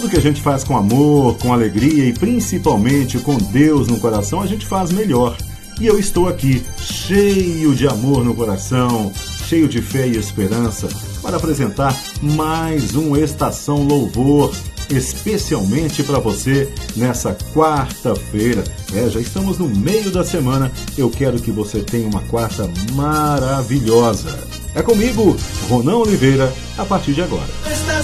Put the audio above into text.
Tudo que a gente faz com amor, com alegria e principalmente com Deus no coração, a gente faz melhor. E eu estou aqui, cheio de amor no coração, cheio de fé e esperança, para apresentar mais um Estação Louvor, especialmente para você nessa quarta-feira. Já estamos no meio da semana. Eu quero que você tenha uma quarta maravilhosa. É comigo, Ronan Oliveira, a partir de agora.